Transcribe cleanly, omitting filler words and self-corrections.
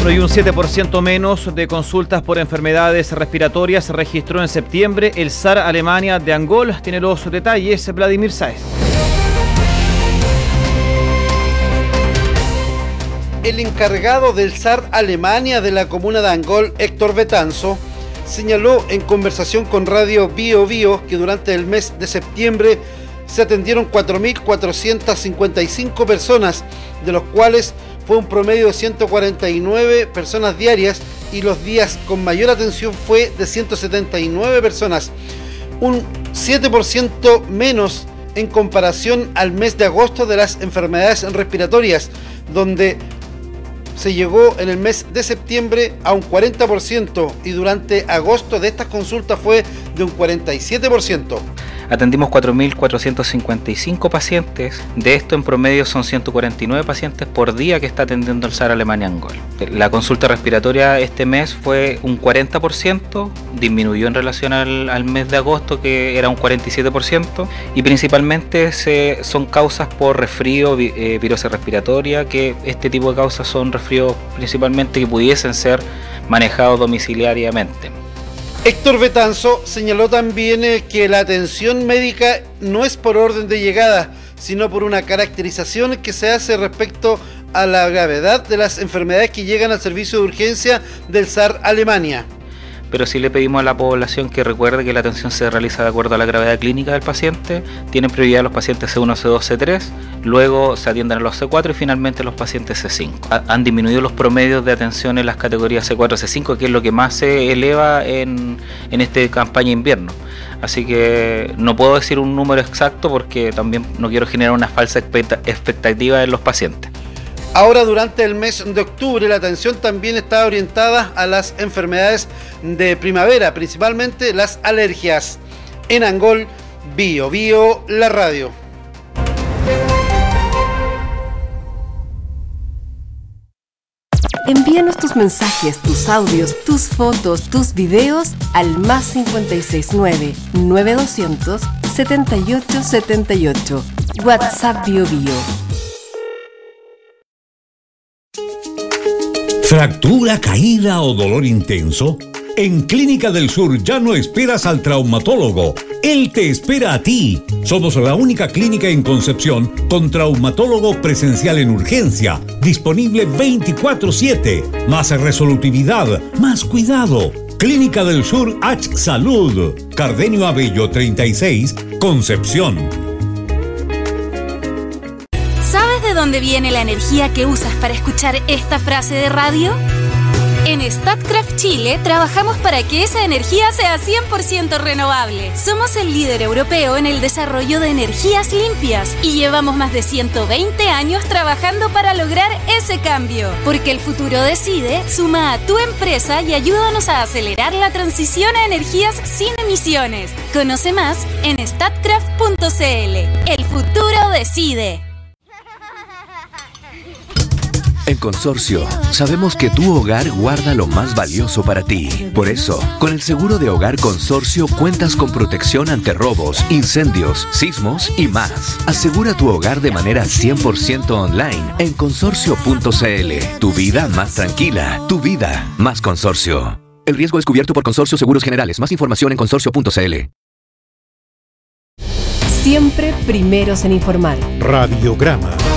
Bueno, y un 7% menos de consultas por enfermedades respiratorias se registró en septiembre. El SAR Alemania de Angol tiene los detalles, Vladimir Sáez. El encargado del SAR Alemania de la comuna de Angol, Héctor Betanzo, señaló en conversación con Radio Bio Bio que durante el mes de septiembre se atendieron 4.455 personas, de los cuales fue un promedio de 149 personas diarias y los días con mayor atención fue de 179 personas, un 7% menos en comparación al mes de agosto de las enfermedades respiratorias, donde se llegó en el mes de septiembre a un 40% y durante agosto de estas consultas fue de un 47%. Atendimos 4.455 pacientes, de esto en promedio son 149 pacientes por día que está atendiendo el SAR Alemania Angol. La consulta respiratoria este mes fue un 40%, disminuyó en relación al mes de agosto que era un 47% y principalmente son causas por resfrío, virosis respiratoria, que este tipo de causas son resfríos principalmente que pudiesen ser manejados domiciliariamente. Héctor Betanzo señaló también que la atención médica no es por orden de llegada, sino por una caracterización que se hace respecto a la gravedad de las enfermedades que llegan al servicio de urgencia del SAR Alemania. Pero sí le pedimos a la población que recuerde que la atención se realiza de acuerdo a la gravedad clínica del paciente. Tienen prioridad los pacientes C1, C2, C3, luego se atienden a los C4 y finalmente los pacientes C5. Han disminuido los promedios de atención en las categorías C4 y C5, que es lo que más se eleva en esta campaña invierno. Así que no puedo decir un número exacto porque también no quiero generar una falsa expectativa en los pacientes. Ahora, durante el mes de octubre, la atención también está orientada a las enfermedades de primavera, principalmente las alergias. En Angol, Bio Bio, la radio. Envíanos tus mensajes, tus audios, tus fotos, tus videos al más 569-9200-7878. WhatsApp Bio Bio. ¿Fractura, caída o dolor intenso? En Clínica del Sur ya no esperas al traumatólogo. Él te espera a ti. Somos la única clínica en Concepción con traumatólogo presencial en urgencia, disponible 24/7. Más resolutividad, más cuidado. Clínica del Sur H Salud. Cardenio Abello 36, Concepción. ¿Sabes de dónde viene la energía que usas para escuchar esta frase de radio? En Statkraft Chile trabajamos para que esa energía sea 100% renovable. Somos el líder europeo en el desarrollo de energías limpias y llevamos más de 120 años trabajando para lograr ese cambio. Porque el futuro decide, suma a tu empresa y ayúdanos a acelerar la transición a energías sin emisiones. Conoce más en statkraft.cl. El futuro decide. En Consorcio, sabemos que tu hogar guarda lo más valioso para ti. Por eso, con el seguro de hogar Consorcio cuentas con protección ante robos, incendios, sismos y más. Asegura tu hogar de manera 100% online en consorcio.cl. Tu vida más tranquila, tu vida más Consorcio. El riesgo es cubierto por Consorcio Seguros Generales. Más información en consorcio.cl. Siempre primeros en informar. Radiograma.